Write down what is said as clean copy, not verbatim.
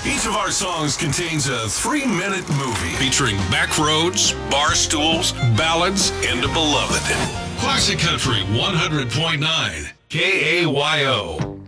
Each of our songs contains a 3-minute movie featuring backroads, bar stools, ballads, and a beloved. Classic Country 100.9 KAYO.